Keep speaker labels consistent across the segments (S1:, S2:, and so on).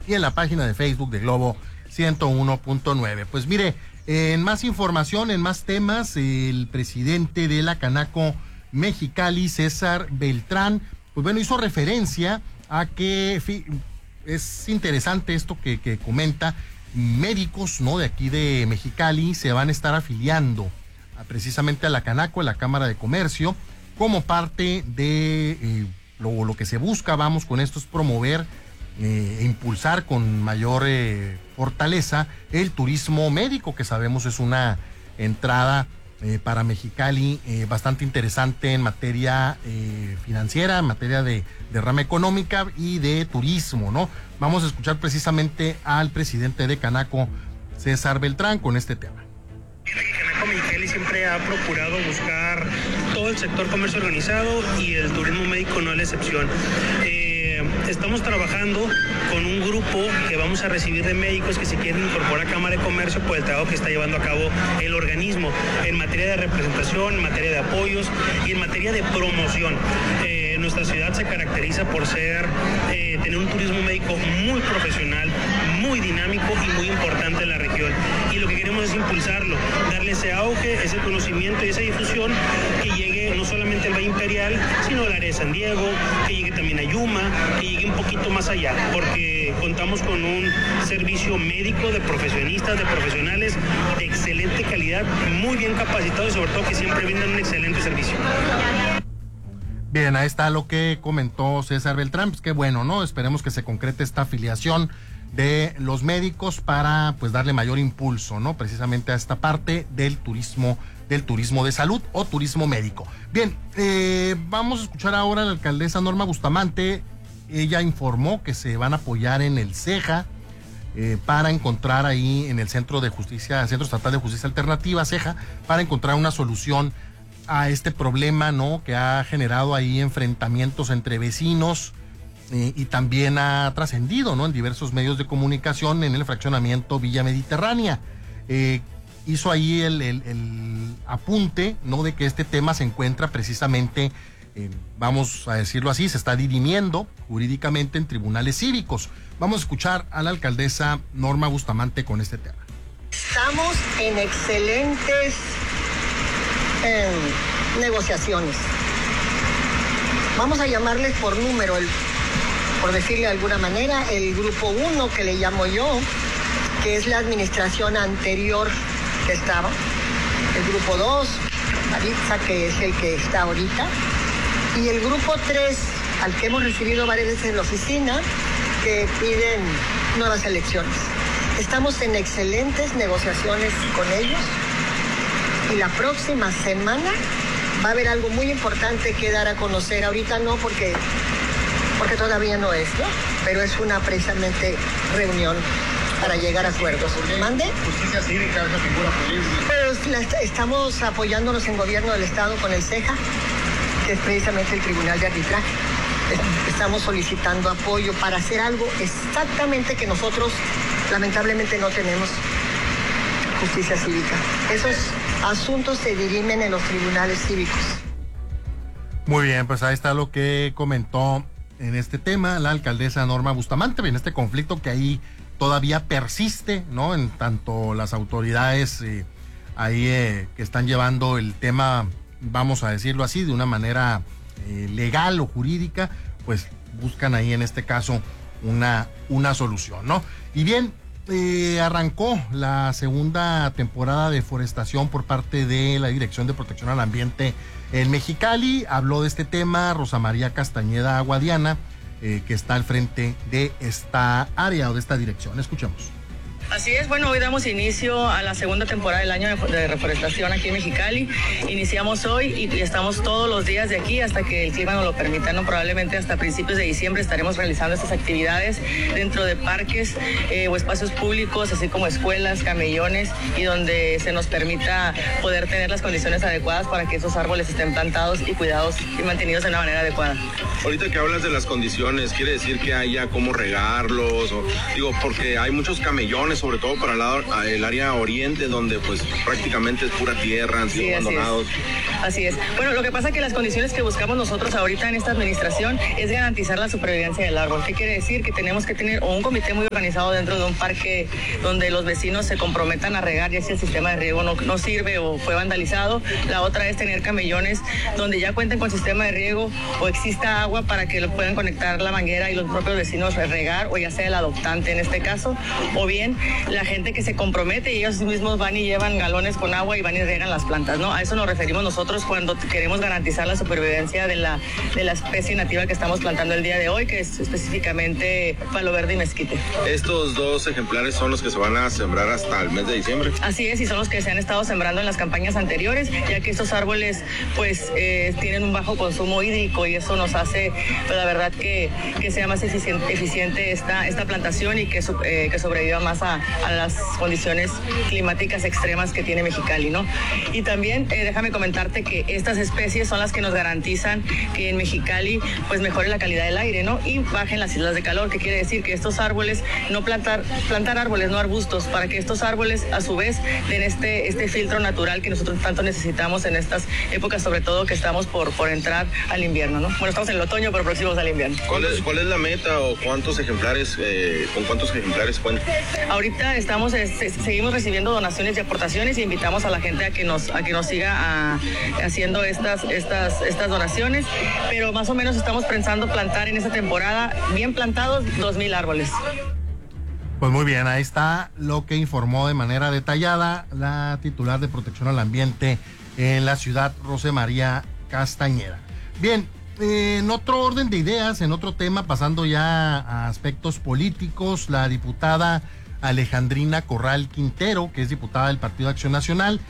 S1: y en la página de Facebook de Globo 101.9. Pues mire, en más información, en más temas, el presidente de la Canaco Mexicali, César Beltrán, pues bueno, hizo referencia a que es interesante esto que comenta. Médicos, ¿no?, de aquí de Mexicali se van a estar afiliando precisamente a la Canaco, a la Cámara de Comercio, como parte de lo que se busca, vamos, con esto es promover e impulsar con mayor fortaleza el turismo médico, que sabemos es una entrada para Mexicali bastante interesante en materia financiera, en materia de rama económica y de turismo, ¿no? Vamos a escuchar precisamente al presidente de Canaco, César Beltrán, con este tema.
S2: Canaco Mexicali siempre ha procurado buscar todo el sector comercio organizado y el turismo médico no es la excepción. Estamos trabajando con un grupo que vamos a recibir de médicos que se quieren incorporar a Cámara de Comercio por el trabajo que está llevando a cabo el organismo en materia de representación, en materia de apoyos y en materia de promoción. Nuestra ciudad se caracteriza por tener un turismo médico muy profesional, muy dinámico y muy importante en la región. Y lo que queremos es impulsarlo, darle ese auge, ese conocimiento y esa difusión que llegue no solamente al Valle Imperial, sino al área de San Diego, que llegue también a Yuma, que llegue un poquito más allá, porque contamos con un servicio médico de profesionistas, de profesionales de excelente calidad, muy bien capacitados y sobre todo que siempre brindan un excelente servicio.
S1: Bien, ahí está lo que comentó César Beltrán, pues qué bueno, ¿no? Esperemos que se concrete esta afiliación de los médicos para pues darle mayor impulso, ¿no?, precisamente a esta parte del turismo de salud o turismo médico. Bien, vamos a escuchar ahora a la alcaldesa Norma Bustamante. Ella informó que se van a apoyar en el CEJA para encontrar ahí en el Centro Estatal de Justicia Alternativa, CEJA, para encontrar una solución a este problema, ¿no?, que ha generado ahí enfrentamientos entre vecinos y también ha trascendido, ¿no?, en diversos medios de comunicación en el fraccionamiento Villa Mediterránea. Hizo ahí el apunte, ¿no?, de que este tema se encuentra precisamente, vamos a decirlo así, se está dirimiendo jurídicamente en tribunales cívicos. Vamos a escuchar a la alcaldesa Norma Bustamante con este tema.
S3: Estamos en excelentes negociaciones. Vamos a llamarles por número, por decirle de alguna manera, el grupo 1, que le llamo yo, que es la administración anterior que estaba, el grupo 2, Maritza, que es el que está ahorita, y el grupo 3, al que hemos recibido varias veces en la oficina, que piden nuevas elecciones. Estamos en excelentes negociaciones con ellos y la próxima semana va a haber algo muy importante que dar a conocer. Ahorita no, porque todavía no es, ¿no? Pero es una precisamente reunión para llegar a acuerdos. ¿Mande?
S4: Justicia cívica, esa figura política.
S3: Pero estamos apoyándonos en gobierno del Estado con el CEJA, que es precisamente el Tribunal de Arbitraje. Estamos solicitando apoyo para hacer algo exactamente que nosotros lamentablemente no tenemos: justicia cívica. Esos asuntos se dirimen en los tribunales cívicos.
S1: Muy bien, pues ahí está lo que comentó en este tema la alcaldesa Norma Bustamante, en este conflicto que ahí todavía persiste, ¿no?, en tanto las autoridades ahí que están llevando el tema, vamos a decirlo así, de una manera legal o jurídica, pues buscan ahí en este caso una solución, ¿no? Y bien, arrancó la segunda temporada de forestación por parte de la Dirección de Protección al Ambiente en Mexicali. Habló de este tema Rosa María Castañeda Guadiana, que está al frente de esta área o de esta dirección. Escuchemos.
S5: Así es, bueno, hoy damos inicio a la segunda temporada del año de reforestación aquí en Mexicali. Iniciamos hoy y estamos todos los días de aquí hasta que el clima nos lo permita, ¿no? Probablemente hasta principios de diciembre estaremos realizando estas actividades dentro de parques o espacios públicos, así como escuelas, camellones, y donde se nos permita poder tener las condiciones adecuadas para que esos árboles estén plantados y cuidados y mantenidos de una manera adecuada.
S6: Ahorita que hablas de las condiciones, ¿quiere decir que haya cómo regarlos? Porque hay muchos camellones, sobre todo para el área oriente, donde pues prácticamente es pura tierra, han sido abandonados.
S5: Así es. Bueno, lo que pasa es que las condiciones que buscamos nosotros ahorita en esta administración es garantizar la supervivencia del árbol. ¿Qué quiere decir? Que tenemos que tener un comité muy organizado dentro de un parque donde los vecinos se comprometan a regar, ya si el sistema de riego no sirve o fue vandalizado. La otra es tener camellones donde ya cuenten con sistema de riego o exista agua para que lo puedan conectar la manguera y los propios vecinos regar, o ya sea el adoptante en este caso, o bien la gente que se compromete y ellos mismos van y llevan galones con agua y van y regan las plantas, ¿no? A eso nos referimos nosotros cuando queremos garantizar la supervivencia de la especie nativa que estamos plantando el día de hoy, que es específicamente palo verde y mezquite.
S6: Estos 2 ejemplares son los que se van a sembrar hasta el mes de diciembre.
S5: Así es, y son los que se han estado sembrando en las campañas anteriores, ya que estos árboles pues tienen un bajo consumo hídrico y eso nos hace, pues, la verdad que sea más eficiente esta plantación y que sobreviva más a las condiciones climáticas extremas que tiene Mexicali, ¿no? Y también déjame comentarte que estas especies son las que nos garantizan que en Mexicali pues mejore la calidad del aire, ¿no? Y bajen las islas de calor, que quiere decir que estos árboles, no plantar árboles, no arbustos, para que estos árboles a su vez den este filtro natural que nosotros tanto necesitamos en estas épocas, sobre todo que estamos por entrar al invierno, ¿no? Bueno, estamos en el otoño, pero próximos al invierno.
S6: ¿Cuál es la meta o cuántos ejemplares, con cuántos ejemplares cuentan?
S5: Ahorita seguimos recibiendo donaciones y aportaciones y invitamos a la gente a que nos siga haciendo estas donaciones, pero más o menos estamos pensando plantar en esta temporada, bien plantados, 2,000 árboles.
S1: Pues muy bien, ahí está lo que informó de manera detallada la titular de Protección al Ambiente en la ciudad, Rosemaría Castañeda. Bien, en otro orden de ideas, en otro tema, pasando ya a aspectos políticos, la diputada Alejandrina Corral Quintero, que es diputada del Partido Acción Nacional,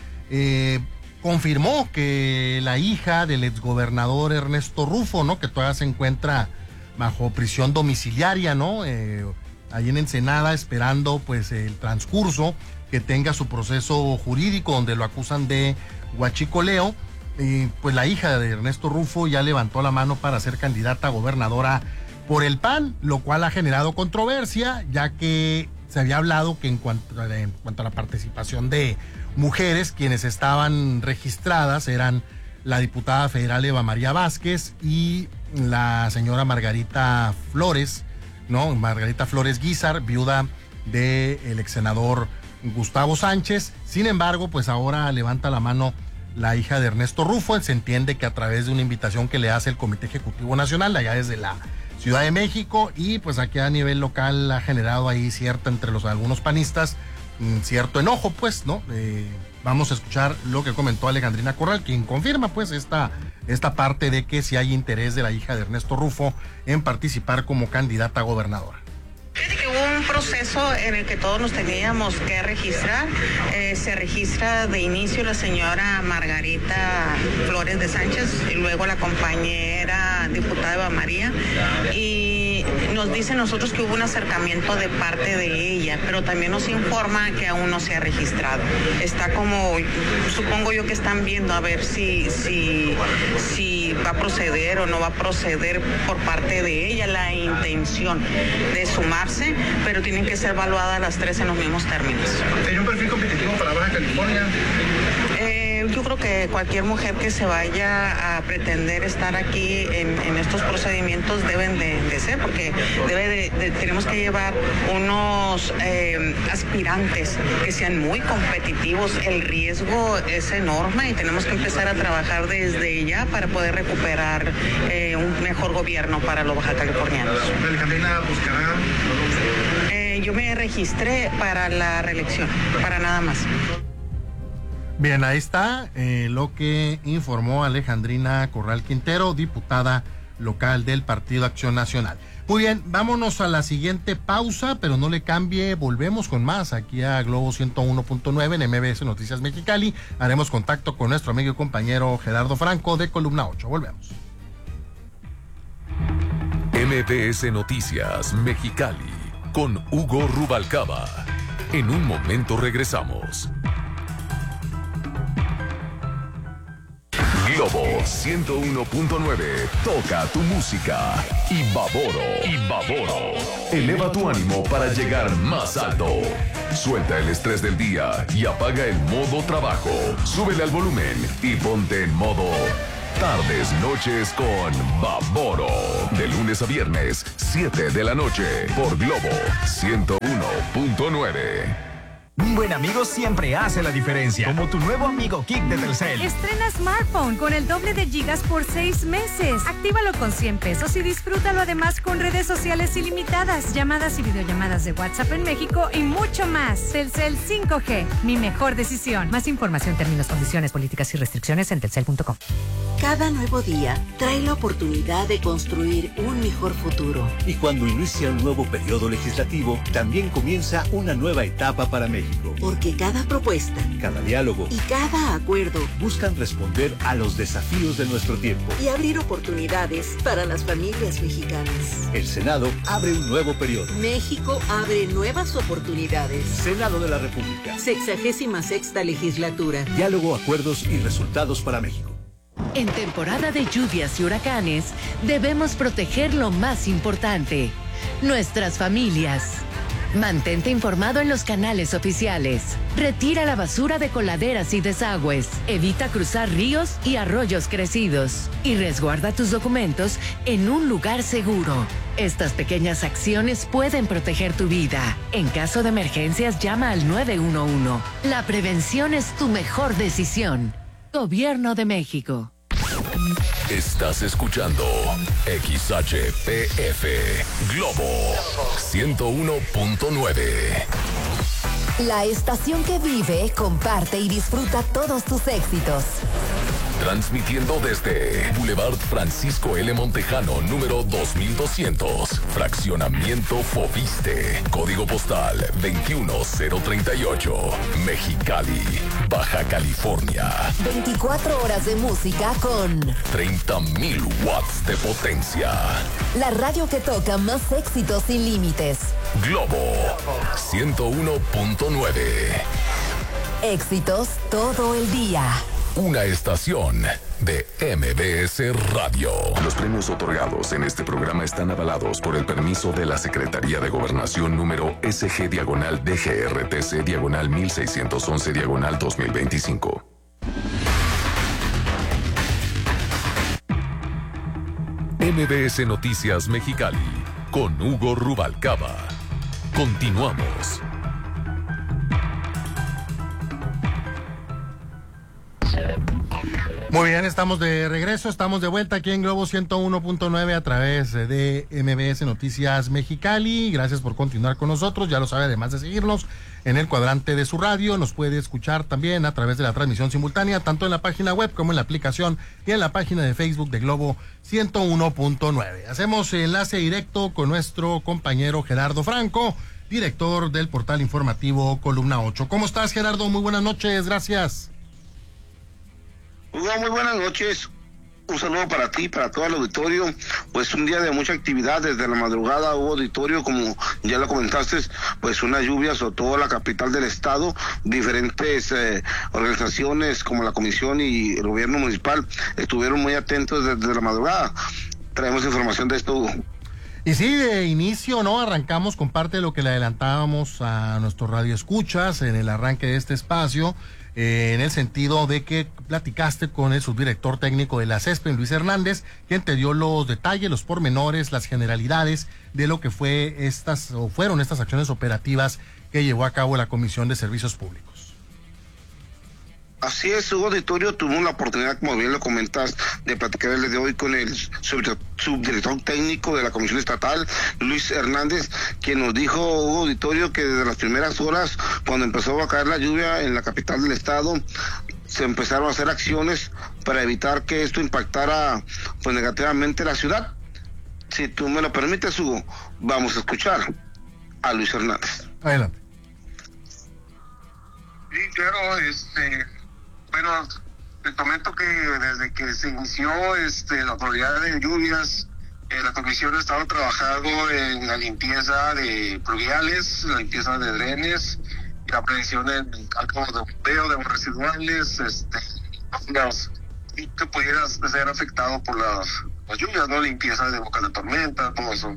S1: confirmó que la hija del exgobernador Ernesto Rufo, ¿no?, que todavía se encuentra bajo prisión domiciliaria, ¿no?, ahí en Ensenada, esperando pues el transcurso que tenga su proceso jurídico donde lo acusan de huachicoleo, pues la hija de Ernesto Rufo ya levantó la mano para ser candidata a gobernadora por el PAN, lo cual ha generado controversia, ya que se había hablado que en cuanto a la participación de mujeres, quienes estaban registradas eran la diputada federal Eva María Vázquez y la señora Margarita Flores, ¿no? Margarita Flores Guizar, viuda del ex senador Gustavo Sánchez. Sin embargo, pues ahora levanta la mano la hija de Ernesto Rufo. Se entiende que a través de una invitación que le hace el Comité Ejecutivo Nacional, allá desde la Ciudad de México, y pues aquí a nivel local ha generado ahí entre algunos panistas cierto enojo, pues, ¿no? Vamos a escuchar lo que comentó Alejandrina Corral, quien confirma pues esta parte de que si hay interés de la hija de Ernesto Rufo en participar como candidata a gobernadora.
S7: Hubo un proceso en el que todos nos teníamos que registrar. Se registra de inicio la señora Margarita Flores de Sánchez y luego la compañera diputada Eva María, y nos dicen nosotros que hubo un acercamiento de parte de ella, pero también nos informa que aún no se ha registrado. Está como, supongo yo que están viendo a ver si va a proceder o no va a proceder por parte de ella la intención de sumarse, pero tienen que ser evaluadas las tres en los mismos términos.
S4: ¿Hay un perfil competitivo para Baja California?
S7: Yo creo que cualquier mujer que se vaya a pretender estar aquí en estos procedimientos deben de ser, porque tenemos que llevar unos aspirantes que sean muy competitivos. El riesgo es enorme y tenemos que empezar a trabajar desde ya para poder recuperar un mejor gobierno para los baja californianos.
S4: ¿Alejandrina buscará?
S7: Yo me registré para la reelección, para nada más.
S1: Bien, ahí está lo que informó Alejandrina Corral Quintero, diputada local del Partido Acción Nacional. Muy bien, vámonos a la siguiente pausa, pero no le cambie, volvemos con más aquí a Globo 101.9 en MBS Noticias Mexicali. Haremos contacto con nuestro amigo y compañero Gerardo Franco de Columna 8. Volvemos.
S8: MBS Noticias Mexicali con Hugo Rubalcaba. En un momento regresamos. Globo 101.9, toca tu música. y Baboro. Eleva tu ánimo para llegar más alto. Suelta el estrés del día y apaga el modo trabajo. Súbele al volumen y ponte en modo tardes, noches con Baboro. De lunes a viernes, 7 de la noche, por Globo 101.9.
S9: Un buen amigo siempre hace la diferencia. Como tu nuevo amigo Kik de Telcel.
S10: Estrena smartphone con el doble de gigas por 6 meses. Actívalo con 100 pesos y disfrútalo además con redes sociales ilimitadas, llamadas y videollamadas de WhatsApp en México y mucho más. Telcel 5G, mi mejor decisión. Más información, términos, condiciones, políticas y restricciones en telcel.com.
S11: Cada nuevo día trae la oportunidad de construir un mejor futuro.
S12: Y cuando inicia un nuevo periodo legislativo, también comienza una nueva etapa para México.
S11: Porque cada propuesta,
S12: cada diálogo
S11: y cada acuerdo
S12: buscan responder a los desafíos de nuestro tiempo
S11: y abrir oportunidades para las familias mexicanas.
S12: El Senado abre un nuevo periodo.
S11: México abre nuevas oportunidades.
S12: Senado de la República.
S11: 66ª legislatura.
S12: Diálogo, acuerdos y resultados para México.
S13: En temporada de lluvias y huracanes, debemos proteger lo más importante: nuestras familias. Mantente informado en los canales oficiales. Retira la basura de coladeras y desagües. Evita cruzar ríos y arroyos crecidos. Y resguarda tus documentos en un lugar seguro. Estas pequeñas acciones pueden proteger tu vida. En caso de emergencias, llama al 911. La prevención es tu mejor decisión. Gobierno de México.
S8: Estás escuchando XHPF Globo 101.9.
S14: La estación que vive, comparte y disfruta todos tus éxitos.
S8: Transmitiendo desde Boulevard Francisco L. Montejano, número 2200, Fraccionamiento Fobiste, Código Postal 21038, Mexicali, Baja California.
S14: 24 horas de música con
S8: 30,000 watts de potencia.
S14: La radio que toca más éxitos sin límites.
S8: Globo 101.9.
S14: Éxitos todo el día.
S8: Una estación de MBS Radio. Los premios otorgados en este programa están avalados por el permiso de la Secretaría de Gobernación número SG-DGRTC-1611-2025. MBS Noticias Mexicali con Hugo Rubalcaba. Continuamos.
S1: Muy bien, estamos de regreso, estamos de vuelta aquí en Globo 101.9 a través de MBS Noticias Mexicali. Gracias por continuar con nosotros, ya lo sabe, además de seguirnos en el cuadrante de su radio, nos puede escuchar también a través de la transmisión simultánea, tanto en la página web como en la aplicación y en la página de Facebook de Globo 101.9. Hacemos enlace directo con nuestro compañero Gerardo Franco, director del portal informativo Columna 8. ¿Cómo estás, Gerardo? Muy buenas noches, gracias.
S15: Hugo, muy buenas noches. Un saludo para ti, para todo el auditorio. Pues un día de mucha actividad desde la madrugada. Hubo auditorio, como ya lo comentaste, pues una lluvia sobre todo la capital del estado. Diferentes organizaciones como la comisión y el gobierno municipal estuvieron muy atentos desde la madrugada. Traemos información de esto, Hugo.
S1: Y sí, de inicio, ¿no? Arrancamos con parte de lo que le adelantábamos a nuestros radioescuchas en el arranque de este espacio, en el sentido de que platicaste con el subdirector técnico de la CESPEN, Luis Hernández, quien te dio los detalles, los pormenores, las generalidades de lo que fueron estas acciones operativas que llevó a cabo la Comisión de Servicios Públicos.
S15: Así es, Hugo Auditorio, tuvimos la oportunidad, como bien lo comentas, de platicar el día de hoy con el subdirector técnico de la Comisión Estatal, Luis Hernández, quien nos dijo, Hugo Auditorio, que desde las primeras horas, cuando empezó a caer la lluvia en la capital del estado, se empezaron a hacer acciones para evitar que esto impactara pues negativamente la ciudad. Si tú me lo permites, Hugo, vamos a escuchar a Luis Hernández.
S1: Adelante.
S16: Sí, claro, bueno, te comento que desde que se inició la temporada de lluvias, la comisión ha estado trabajando en la limpieza de pluviales, la limpieza de drenes, y la prevención en casos de bombeo, de aguas residuales, que pudieras ser afectado por las lluvias, ¿no? Limpieza de bocas de tormenta, todo eso.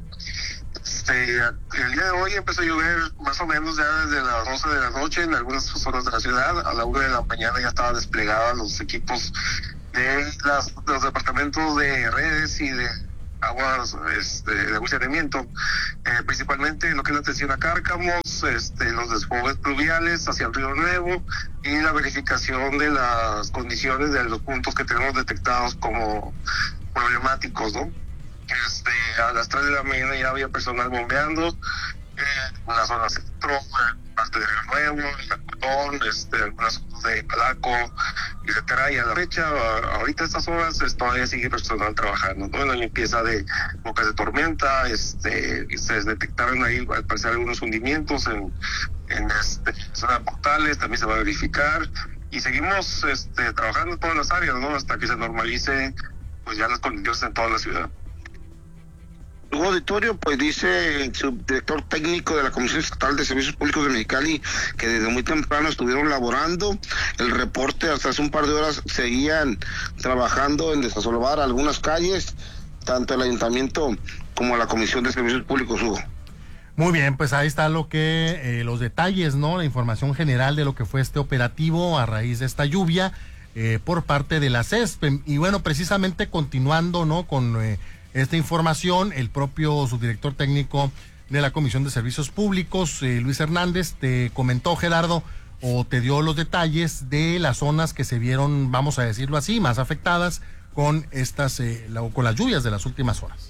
S16: El día de hoy empezó a llover más o menos ya desde las 12 de la noche en algunas zonas de la ciudad. A la 1 de la mañana ya estaban desplegados los equipos de los departamentos de redes y de aguas de almacenamiento, principalmente lo que es la atención a Cárcamos, los desfogues pluviales hacia el Río Nuevo y la verificación de las condiciones de los puntos que tenemos detectados como problemáticos, ¿no? A las 3 de la mañana ya había personal bombeando en la zona centro, parte de Río Nuevo, en la Colón, algunas zonas de Palaco, etcétera. Y a la fecha, ahorita estas horas, todavía sigue personal trabajando, ¿no? En la limpieza de bocas de tormenta, se detectaron ahí al parecer algunos hundimientos en zonas portales, también se va a verificar y seguimos trabajando en todas las áreas, ¿no? Hasta que se normalice pues ya las condiciones en toda la ciudad.
S15: Hugo Auditorio, pues dice el subdirector técnico de la Comisión Estatal de Servicios Públicos de Mexicali que desde muy temprano estuvieron laborando. El reporte hasta hace un par de horas seguían trabajando en desasolvar algunas calles, tanto el ayuntamiento como la Comisión de Servicios Públicos, Hugo.
S1: Muy bien, pues ahí está lo que los detalles, ¿no? La información general de lo que fue este operativo a raíz de esta lluvia por parte de la CESP. Y bueno, precisamente continuando, ¿no? Con esta información, el propio subdirector técnico de la Comisión de Servicios Públicos, Luis Hernández, te comentó, Gerardo, o te dio los detalles de las zonas que se vieron, vamos a decirlo así, más afectadas con con las lluvias de las últimas horas.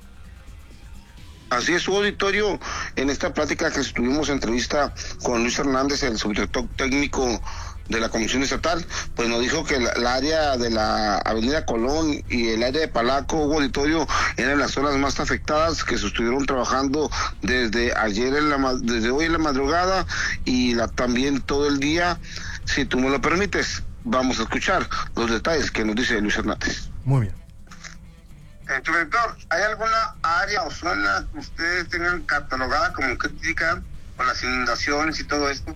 S15: Así es, su auditorio, en esta plática que estuvimos entrevista con Luis Hernández, el subdirector técnico de la Comisión Estatal, pues nos dijo que el área de la Avenida Colón y el área de Palaco, Hugo Auditorio, eran las zonas más afectadas, que se estuvieron trabajando desde desde hoy en la madrugada y también todo el día. Si tú me lo permites, vamos a escuchar los detalles que nos dice Luis Hernández.
S1: Muy bien.
S16: Subdirector, ¿hay alguna área o zona que ustedes tengan catalogada como crítica con las inundaciones y todo esto?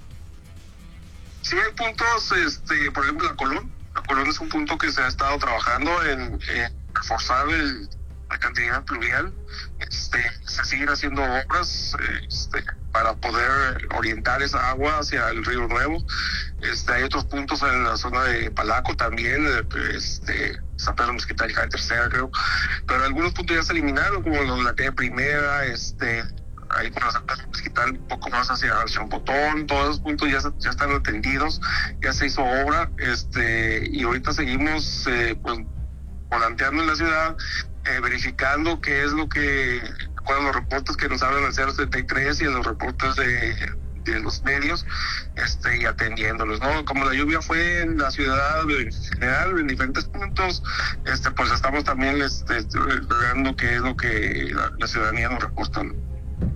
S16: Sí, hay puntos, por ejemplo, la Colón. La Colón es un punto que se ha estado trabajando en reforzar la cantidad pluvial. Se siguen haciendo obras para poder orientar esa agua hacia el Río Nuevo. Hay otros puntos en la zona de Palaco también, San Pedro Mezquital y Calle Tercera, creo. Pero algunos puntos ya se eliminaron, como la calle Primera, ahí con la San Pedro Mezquital, un poco más hacia el Champotón. Todos esos puntos ya están atendidos, ya se hizo obra, y ahorita seguimos pues volanteando en la ciudad, verificando qué es cuáles son los reportes que nos hablan del 073 y en los reportes de los medios, y atendiéndolos, ¿no? Como la lluvia fue en la ciudad en general, en diferentes puntos, pues estamos también logrando qué es lo que la ciudadanía nos reporta, ¿no?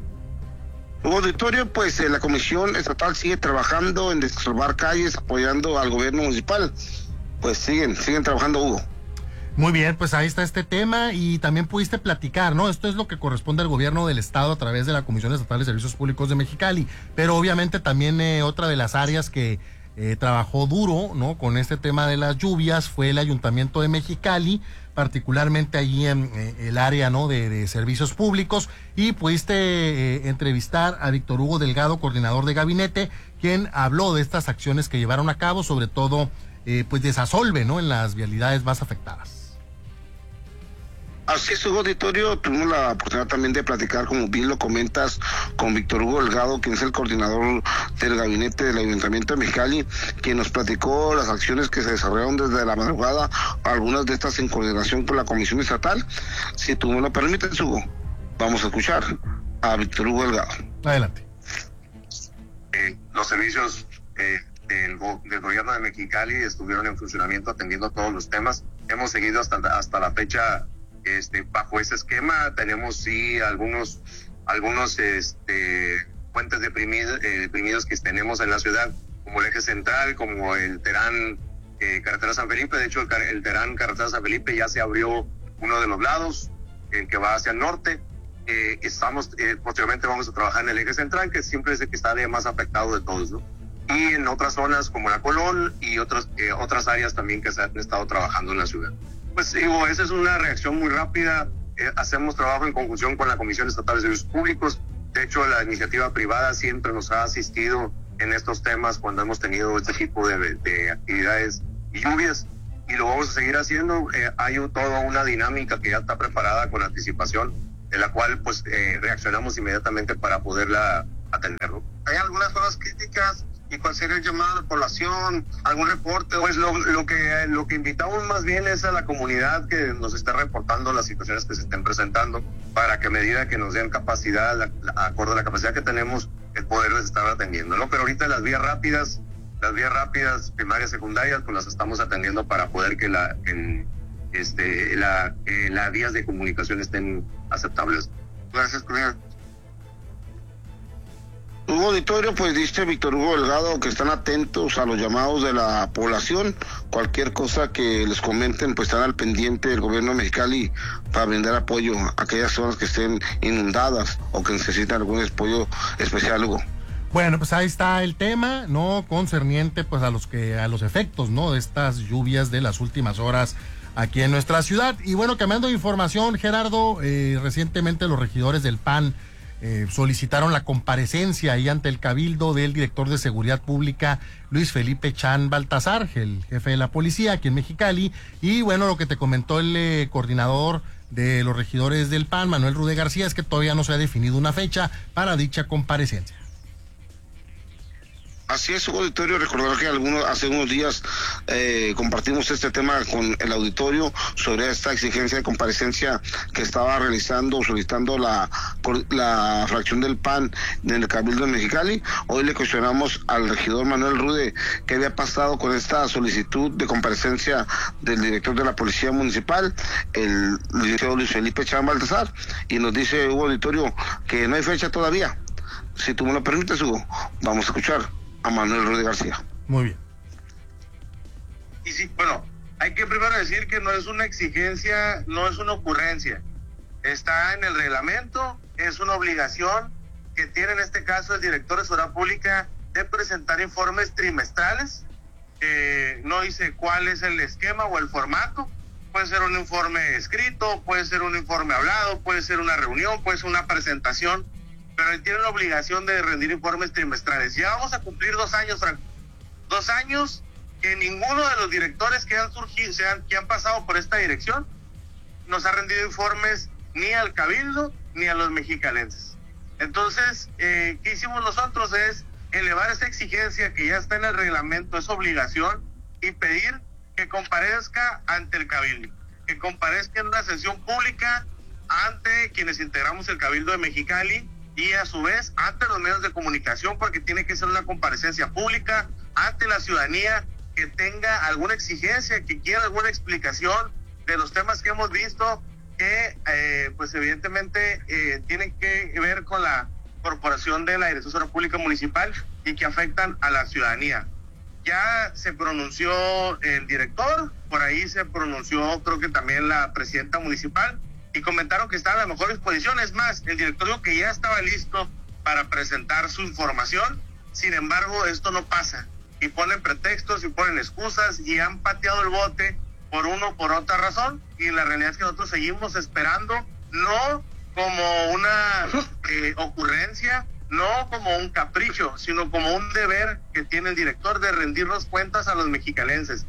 S15: Auditorio, pues la Comisión Estatal sigue trabajando en desasolvar calles, apoyando al gobierno municipal. Pues siguen trabajando, Hugo.
S1: Muy bien, pues ahí está este tema y también pudiste platicar, ¿no? Esto es lo que corresponde al gobierno del estado a través de la Comisión Estatal de Servicios Públicos de Mexicali, pero obviamente también otra de las áreas que trabajó duro, ¿no? Con este tema de las lluvias fue el Ayuntamiento de Mexicali, particularmente allí en el área, ¿no? de servicios públicos, y pudiste entrevistar a Víctor Hugo Delgado, coordinador de gabinete, quien habló de estas acciones que llevaron a cabo, sobre todo pues desasolve, ¿no? En las vialidades más afectadas.
S15: Así es, Hugo Auditorio, tuvimos la oportunidad también de platicar, como bien lo comentas, con Víctor Hugo Delgado, quien es el coordinador del gabinete del Ayuntamiento de Mexicali, quien nos platicó las acciones que se desarrollaron desde la madrugada, algunas de estas en coordinación con la Comisión Estatal. Si tú me lo permites, Hugo, vamos a escuchar a Víctor Hugo Delgado.
S1: Adelante.
S16: Los servicios del gobierno de Mexicali estuvieron en funcionamiento atendiendo todos los temas. Hemos seguido hasta la fecha bajo ese esquema. Tenemos sí algunos puentes deprimidos que tenemos en la ciudad, como el eje central, como el Terán Carretera San Felipe. De hecho, el Terán Carretera San Felipe ya se abrió uno de los lados, el que va hacia el norte. Posteriormente vamos a trabajar en el eje central, que siempre es el que está más afectado de todos, ¿no? Y en otras zonas como la Colón y otras áreas también que se han estado trabajando en la ciudad. pues digo, esa es una reacción muy rápida. Hacemos trabajo en conjunción con la Comisión Estatal de Servicios Públicos. De hecho, la iniciativa privada siempre nos ha asistido en estos temas cuando hemos tenido este tipo de actividades y lluvias, y lo vamos a seguir haciendo. Hay toda una dinámica que ya está preparada con anticipación, en la cual pues reaccionamos inmediatamente para poderla atenderlo. Hay algunas cosas críticas, y cuál sería el llamado a la población, algún reporte. Pues lo que invitamos más bien es a la comunidad que nos está reportando las situaciones que se estén presentando, para que a medida que nos den capacidad, acorde a la capacidad que tenemos, el poderles estar atendiendo, ¿no? Pero ahorita las vías rápidas primarias, secundarias, pues las estamos atendiendo para poder que las vías de comunicación estén aceptables. Gracias, colega.
S15: Hugo Auditorio, pues dice Víctor Hugo Delgado que están atentos a los llamados de la población. Cualquier cosa que les comenten, pues están al pendiente del gobierno de Mexicali para brindar apoyo a aquellas zonas que estén inundadas o que necesitan algún apoyo especial, Hugo.
S1: Bueno, pues ahí está el tema, ¿no? Concerniente pues a los efectos, ¿no? De estas lluvias de las últimas horas aquí en nuestra ciudad. Y bueno, cambiando de información, Gerardo, recientemente los regidores del PAN solicitaron la comparecencia ahí ante el cabildo del director de Seguridad Pública, Luis Felipe Chan Baltasar, el jefe de la policía aquí en Mexicali. Y bueno, lo que te comentó el coordinador de los regidores del PAN, Manuel Rude García, es que todavía no se ha definido una fecha para dicha comparecencia.
S15: Así es, auditorio. Recordar que hace unos días compartimos este tema con el auditorio sobre esta exigencia de comparecencia que estaba solicitando la fracción del PAN en el Cabildo de Mexicali. Hoy le cuestionamos al regidor Manuel Rude qué había pasado con esta solicitud de comparecencia del director de la Policía Municipal, el licenciado Luis Felipe Chan Baltasar, y nos dice, Hugo Auditorio, que no hay fecha todavía. Si tú me lo permites, Hugo, vamos a escuchar a Manuel Rude García.
S1: Muy bien.
S16: Y sí, bueno, hay que primero decir que no es una exigencia, no es una ocurrencia. Está en el reglamento, es una obligación que tiene en este caso el director de Seguridad Pública de presentar informes trimestrales. No dice cuál es el esquema o el formato. Puede ser un informe escrito, puede ser un informe hablado, puede ser una reunión, puede ser una presentación, pero él tiene la obligación de rendir informes trimestrales. Ya vamos a cumplir 2 años, Franco. 2 años que ninguno de los directores que han surgido, que han pasado por esta dirección, nos ha rendido informes ni al Cabildo ni a los mexicalenses. Entonces, ¿qué hicimos nosotros? Es elevar esa exigencia que ya está en el reglamento, es obligación, y pedir que comparezca ante el Cabildo, que comparezca en una sesión pública ante quienes integramos el Cabildo de Mexicali, y a su vez ante los medios de comunicación, porque tiene que ser una comparecencia pública ante la ciudadanía que tenga alguna exigencia, que quiera alguna explicación de los temas que hemos visto, que pues evidentemente tienen que ver con la corporación de la Dirección de Seguridad Pública Municipal y que afectan a la ciudadanía. Ya se pronunció el director, por ahí se pronunció creo que también la presidenta municipal, y comentaron que estaba a la mejor disposición. Es más, el director dijo que ya estaba listo para presentar su información. Sin embargo, esto no pasa, y ponen pretextos y ponen excusas y han pateado el bote por una o por otra razón, y la realidad es que nosotros seguimos esperando, no como una ocurrencia, no como un capricho, sino como un deber que tiene el director de rendirnos cuentas a los mexicalenses.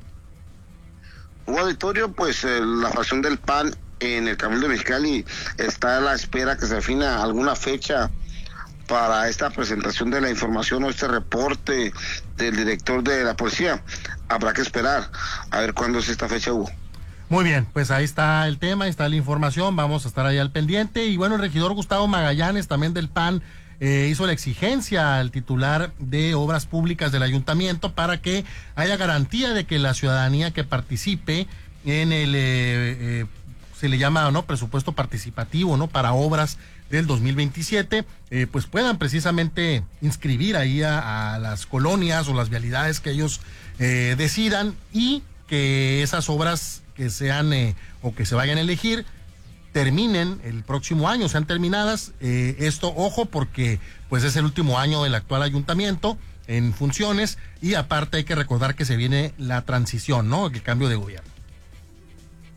S15: Un auditorio, pues la fracción del PAN en el Cabildo de Mexicali está a la espera que se defina alguna fecha para esta presentación de la información o este reporte del director de la policía. Habrá que esperar a ver cuándo es esta fecha, Hugo.
S1: Muy bien, pues ahí está el tema, ahí está la información, vamos a estar ahí al pendiente. Y bueno, el regidor Gustavo Magallanes, también del PAN, hizo la exigencia al titular de Obras Públicas del Ayuntamiento para que haya garantía de que la ciudadanía que participe en el se le llama, ¿no?, presupuesto participativo, ¿no?, para obras del 2027, pues puedan precisamente inscribir ahí a las colonias o las vialidades que ellos decidan, y que esas obras que sean o que se vayan a elegir terminen el próximo año, sean terminadas. Esto, ojo, porque pues es el último año del actual ayuntamiento en funciones, y aparte hay que recordar que se viene la transición, ¿no?, el cambio de gobierno.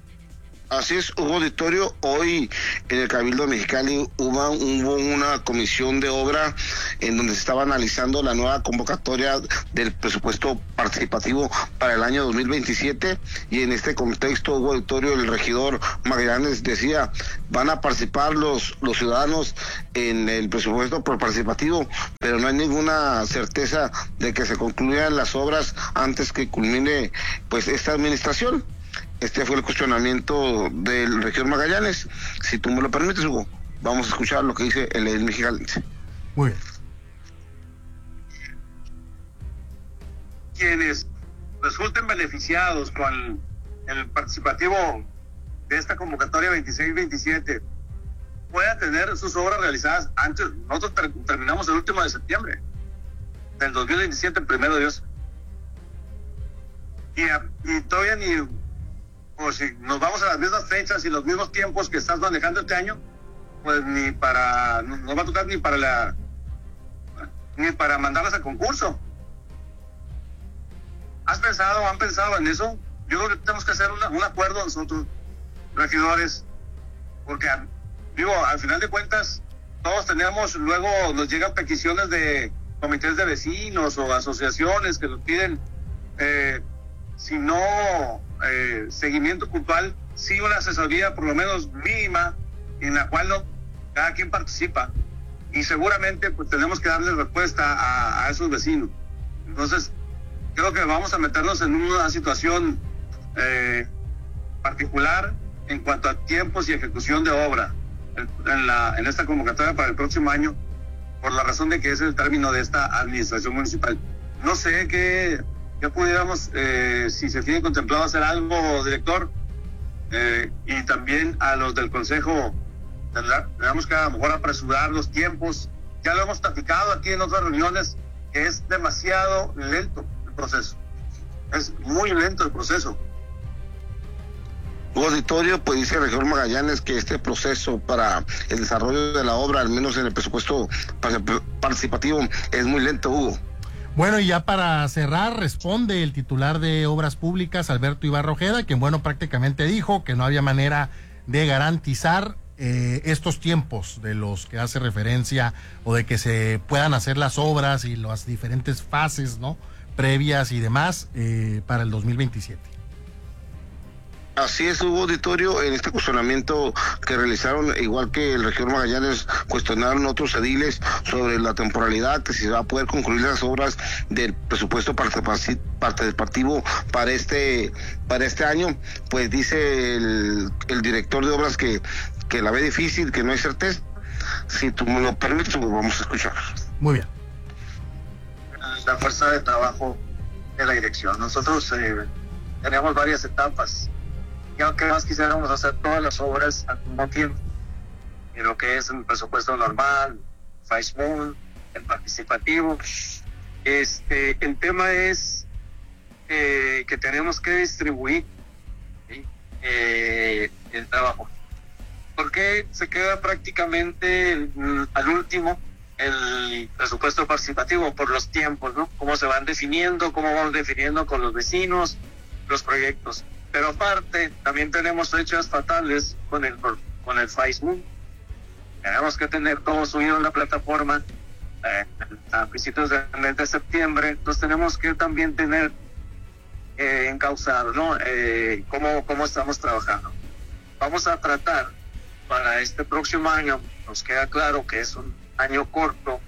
S15: Así es, Hugo Auditorio. Hoy en el Cabildo de Mexicali hubo una comisión de obra en donde se estaba analizando la nueva convocatoria del presupuesto participativo para el año 2027, y en este contexto, Hugo Auditorio, el regidor Magallanes decía, van a participar los ciudadanos en el presupuesto participativo, pero no hay ninguna certeza de que se concluyan las obras antes que culmine pues esta administración. Este fue el cuestionamiento del regidor Magallanes. Si tú me lo permites, Hugo, vamos a escuchar lo que dice el edil mexicalense.
S1: Muy bien.
S17: Quienes resulten beneficiados con el participativo de esta convocatoria 26-27 puedan tener sus obras realizadas antes. Nosotros terminamos el último de septiembre del 2027, el primero de Dios. Y todavía ni... o si nos vamos a las mismas fechas y los mismos tiempos que estás manejando este año, pues no va a tocar ni para mandarlas al concurso. ¿Han pensado en eso? Yo creo que tenemos que hacer un acuerdo nosotros, regidores, porque al final de cuentas todos luego nos llegan peticiones de comités de vecinos o asociaciones que nos piden, si no seguimiento puntual, sí una asesoría por lo menos mínima en la cual cada quien participa, y seguramente pues tenemos que darle respuesta a esos vecinos. Entonces creo que vamos a meternos en una situación particular en cuanto a tiempos y ejecución de obra en esta convocatoria para el próximo año, por la razón de que es el término de esta administración municipal. No sé qué pudiéramos, si se tiene contemplado hacer algo, director, y también a los del consejo, tenemos que a lo mejor apresurar los tiempos. Ya lo hemos platicado aquí en otras reuniones, que es demasiado lento el proceso, es muy lento el proceso.
S15: Auditorio, pues dice el regidor Magallanes que este proceso para el desarrollo de la obra, al menos en el presupuesto participativo, es muy lento, Hugo.
S1: Bueno, y ya para cerrar, responde el titular de Obras Públicas, Alberto Ibarra Ojeda, quien, bueno, prácticamente dijo que no había manera de garantizar estos tiempos de los que hace referencia, o de que se puedan hacer las obras y las diferentes fases, ¿no?, previas y demás, para el 2027.
S15: Así es, Hugo Auditorio. En este cuestionamiento que realizaron, igual que el regidor Magallanes, cuestionaron otros ediles sobre la temporalidad, que si se va a poder concluir las obras del presupuesto participativo para este año. Pues dice el director de obras que la ve difícil, que no hay certeza. Si tú me lo permites, pues vamos a escuchar.
S1: Muy bien.
S17: La fuerza de trabajo de la dirección. Nosotros tenemos varias etapas. Y aunque más quisiéramos hacer todas las obras al mismo tiempo, y lo que es el presupuesto normal, FAISMUN, el participativo, el tema es que tenemos que distribuir, ¿sí?, el trabajo, porque se queda prácticamente al último el presupuesto participativo por los tiempos, ¿no? Cómo se van definiendo, cómo vamos definiendo con los vecinos los proyectos. Pero aparte, también tenemos fechas fatales con el FAISMUN. Tenemos que tener todo subido en la plataforma a principios del mes de septiembre. Entonces tenemos que también tener encauzado, ¿no?, cómo estamos trabajando. Vamos a tratar para este próximo año, nos queda claro que es un año corto,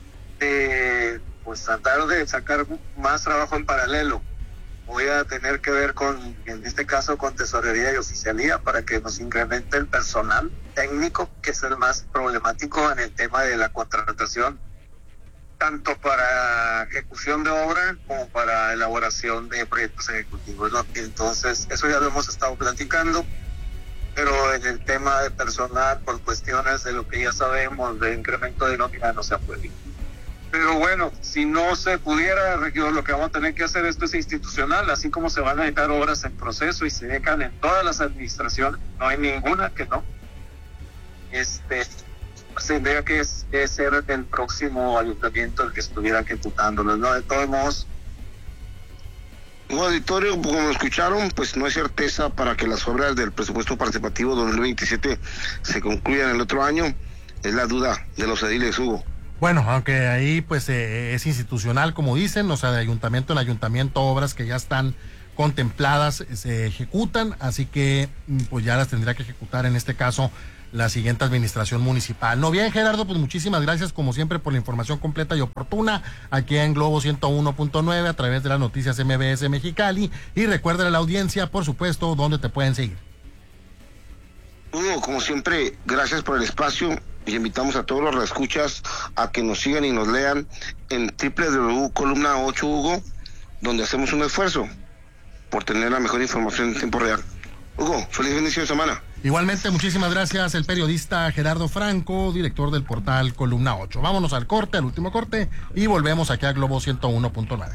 S17: de pues tratar de sacar más trabajo en paralelo. Voy a tener que ver en este caso, con tesorería y oficialía, para que nos incremente el personal técnico, que es el más problemático en el tema de la contratación, tanto para ejecución de obra como para elaboración de proyectos ejecutivos, ¿no? Entonces, eso ya lo hemos estado platicando, pero en el tema de personal, por cuestiones de lo que ya sabemos, de incremento de nómina, no se ha podido. Pero bueno, si no se pudiera, regidor, lo que vamos a tener que hacer, esto es institucional, así como se van a dejar obras en proceso y se dejan en todas las administraciones, no hay ninguna que no. Tendría que ser el próximo ayuntamiento el que estuviera ejecutándolos, ¿no? De todos modos,
S15: Un auditorio, como lo escucharon, pues no hay certeza para que las obras del presupuesto participativo 2027 se concluyan el otro año. Es la duda de los ediles, Hugo.
S1: Bueno, aunque ahí pues es institucional, como dicen, o sea, de ayuntamiento en ayuntamiento, obras que ya están contempladas se ejecutan, así que pues ya las tendrá que ejecutar en este caso la siguiente administración municipal. No, bien, Gerardo, pues muchísimas gracias como siempre por la información completa y oportuna aquí en Globo 101.9 a través de las noticias MBS Mexicali, y recuerda a la audiencia, por supuesto, dónde te pueden seguir.
S15: Hugo, como siempre, gracias por el espacio y invitamos a todos los reescuchas a que nos sigan y nos lean en www.columna 8 Hugo, donde hacemos un esfuerzo por tener la mejor información en tiempo real. Hugo, feliz inicio de semana.
S1: Igualmente, muchísimas gracias, el periodista Gerardo Franco, director del portal Columna 8. Vámonos al corte, al último corte, y volvemos aquí a Globo 101.9.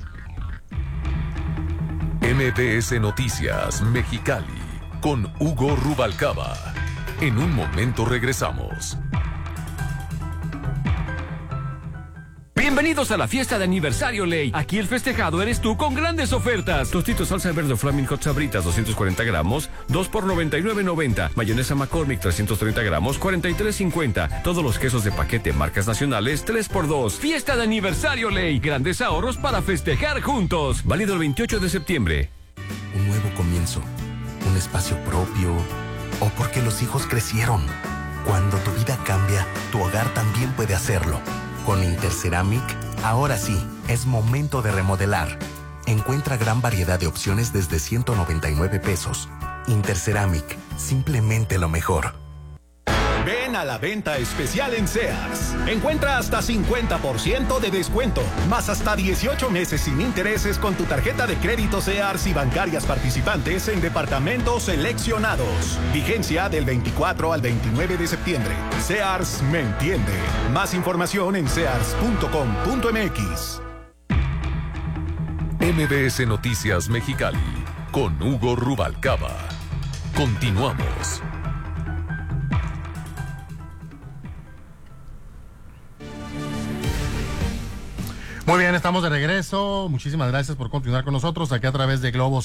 S8: MBS Noticias Mexicali con Hugo Rubalcaba. En un momento regresamos.
S18: Bienvenidos a la fiesta de aniversario Ley. Aquí el festejado eres tú con grandes ofertas. Tostitos salsa verde Flaming Hot Sabritas 240 gramos, 2 por $99.90. Mayonesa McCormick 330 gramos, $43.50. Todos los quesos de paquete marcas nacionales 3x2. Fiesta de aniversario Ley. Grandes ahorros para festejar juntos. Válido el 28 de septiembre.
S19: Un nuevo comienzo. Un espacio propio. O porque los hijos crecieron. Cuando tu vida cambia, tu hogar también puede hacerlo. Con Interceramic, ahora sí, es momento de remodelar. Encuentra gran variedad de opciones desde 199 pesos. Interceramic, simplemente lo mejor.
S9: Ven a la venta especial en Sears. Encuentra hasta 50% de descuento, más hasta 18 meses sin intereses con tu tarjeta de crédito Sears y bancarias participantes en departamentos seleccionados. Vigencia del 24 al 29 de septiembre. Sears me entiende. Más información en sears.com.mx.
S8: MBS Noticias Mexicali con Hugo Rubalcaba. Continuamos.
S1: Muy bien, estamos de regreso. Muchísimas gracias por continuar con nosotros aquí a través de Globo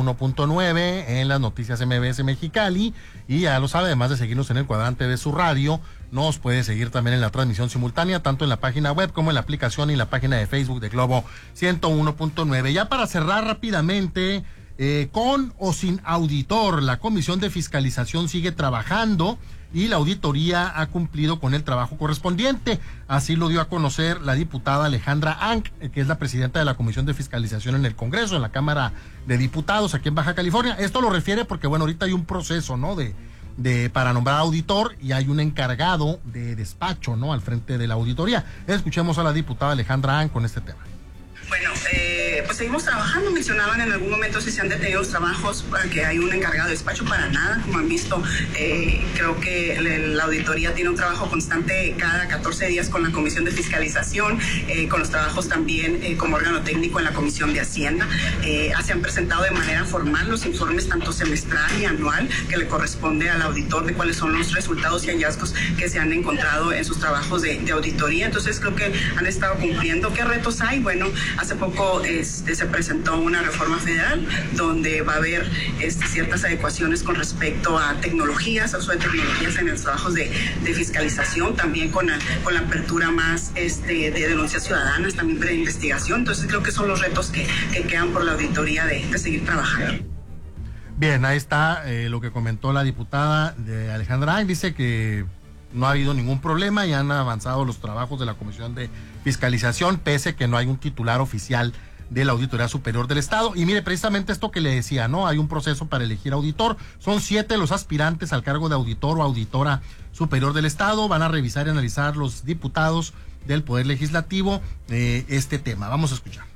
S1: 101.9 en las noticias MBS Mexicali. Y ya lo sabe, además de seguirnos en el cuadrante de su radio, nos puede seguir también en la transmisión simultánea, tanto en la página web como en la aplicación y la página de Facebook de Globo 101.9. Ya para cerrar rápidamente, con o sin auditor, la Comisión de Fiscalización sigue trabajando y la auditoría ha cumplido con el trabajo correspondiente. Así lo dio a conocer la diputada Alejandra Ang, que es la presidenta de la Comisión de Fiscalización en el Congreso, en la Cámara de Diputados aquí en Baja California. Esto lo refiere porque, bueno, ahorita hay un proceso, ¿no?, para nombrar auditor, y hay un encargado de despacho, ¿no?, al frente de la auditoría. Escuchemos a la diputada Alejandra Ang con este tema.
S20: Bueno, pues seguimos trabajando. Mencionaban en algún momento si se han detenido los trabajos para que hay un encargado de despacho. Para nada, como han visto, creo que la auditoría tiene un trabajo constante cada 14 días con la Comisión de Fiscalización, con los trabajos también como órgano técnico en la Comisión de Hacienda. Se han presentado de manera formal los informes tanto semestral y anual que le corresponde al auditor de cuáles son los resultados y hallazgos que se han encontrado en sus trabajos de auditoría. Entonces creo que han estado cumpliendo. ¿Qué retos hay? Bueno, hace poco se presentó una reforma federal donde va a haber ciertas adecuaciones con respecto a tecnologías, uso de tecnologías en los trabajos de fiscalización, también con la apertura más de denuncias ciudadanas, también de investigación. Entonces creo que son los retos que quedan por la auditoría de seguir trabajando.
S1: Bien, ahí está lo que comentó la diputada de Alejandra Ang. Dice que no ha habido ningún problema y han avanzado los trabajos de la Comisión de Fiscalización, pese a que no hay un titular oficial de la Auditoría Superior del Estado. Y mire, precisamente esto que le decía, ¿no? Hay un proceso para elegir auditor. Son 7 los aspirantes al cargo de auditor o auditora superior del Estado. Van a revisar y analizar los diputados del Poder Legislativo este tema. Vamos a escuchar.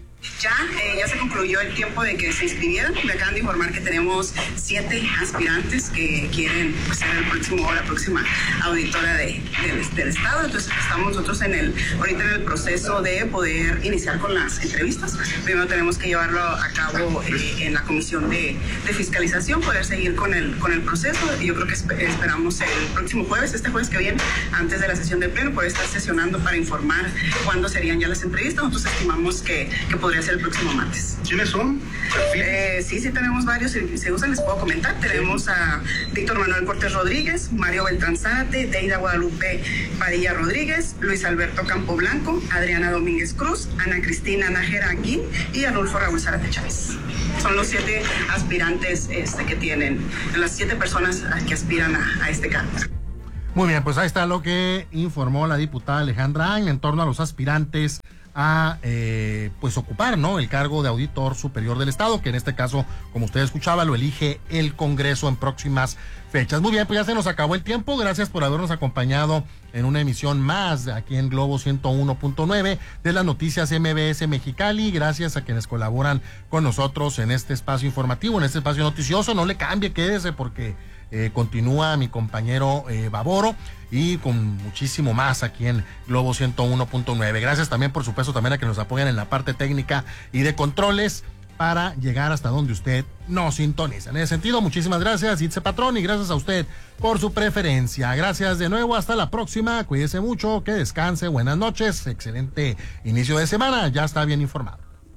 S20: Ya se concluyó el tiempo de que se inscribieran. Me acaban de informar que tenemos 7 aspirantes que quieren ser la próxima auditora del Estado. Entonces estamos nosotros ahorita en el proceso de poder iniciar con las entrevistas. Primero tenemos que llevarlo a cabo en la Comisión de Fiscalización, poder seguir con el proceso. Yo creo que esperamos el próximo jueves, este jueves que viene, antes de la sesión del Pleno, poder estar sesionando para informar cuándo serían ya las entrevistas. Nosotros estimamos que podemos podría ser el próximo martes.
S4: ¿Quiénes son?
S20: Sí, tenemos varios. Si se usan, les puedo comentar. Tenemos a Víctor Manuel Cortés Rodríguez, Mario Beltrán Zárate, Deida Guadalupe Padilla Rodríguez, Luis Alberto Campo Blanco, Adriana Domínguez Cruz, Ana Cristina Nájera Aguín y Arnulfo Raúl Zárate Chávez. Son los 7 aspirantes que tienen, las 7 personas que aspiran a este cargo.
S1: Muy bien, pues ahí está lo que informó la diputada Alejandra Ang en torno a los aspirantes a pues ocupar, ¿no?, el cargo de auditor superior del Estado, que en este caso, como usted escuchaba, lo elige el Congreso en próximas fechas. Muy bien, pues ya se nos acabó el tiempo. Gracias por habernos acompañado en una emisión más aquí en Globo 101.9 de las noticias MBS Mexicali. Gracias a quienes colaboran con nosotros en este espacio informativo, en este espacio noticioso. No le cambie, quédese porque continúa mi compañero Baboro y con muchísimo más aquí en Globo 101.9. Gracias también, por supuesto, también a que nos apoyan en la parte técnica y de controles para llegar hasta donde usted nos sintoniza. En ese sentido, muchísimas gracias, Itze Patrón, y gracias a usted por su preferencia. Gracias de nuevo, hasta la próxima, cuídese mucho, que descanse, buenas noches, excelente inicio de semana, ya está bien informado.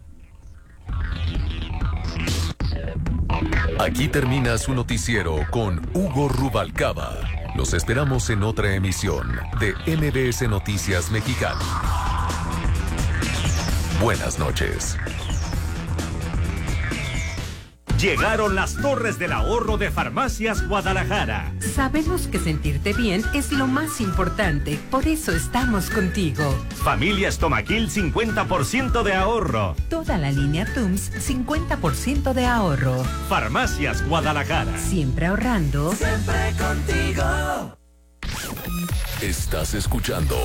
S8: Aquí termina su noticiero con Hugo Rubalcaba. Los esperamos en otra emisión de MBS Noticias Mexicali. Buenas noches.
S9: Llegaron las Torres del Ahorro de Farmacias Guadalajara.
S21: Sabemos que sentirte bien es lo más importante, por eso estamos contigo.
S9: Familia Estomaquil, 50% de ahorro.
S21: Toda la línea Tums, 50% de ahorro.
S9: Farmacias Guadalajara.
S21: Siempre ahorrando.
S22: Siempre contigo.
S8: Estás escuchando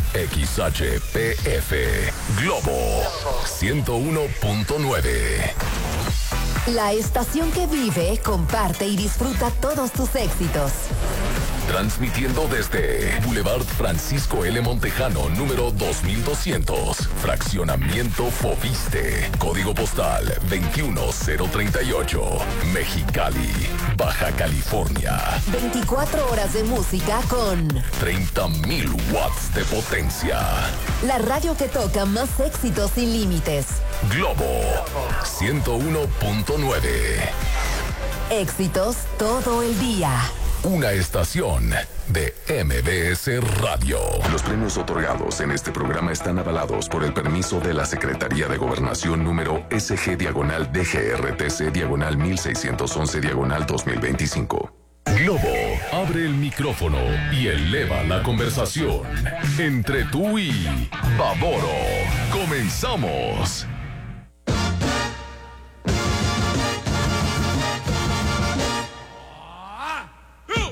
S8: XHPF Globo 101.9.
S14: La estación que vive, comparte y disfruta todos tus éxitos.
S8: Transmitiendo desde Boulevard Francisco L. Montejano, número 2200, Fraccionamiento Foviste, Código Postal 21038, Mexicali, Baja California.
S14: 24 horas de música con
S8: 30,000 watts de potencia.
S14: La radio que toca más éxitos sin límites.
S8: Globo 101.9.
S14: Éxitos todo el día.
S8: Una estación de MBS Radio. Los premios otorgados en este programa están avalados por el permiso de la Secretaría de Gobernación número SG-DGRTC-1611-2025. Globo abre el micrófono y eleva la conversación entre tú y Baboro. ¡Comenzamos!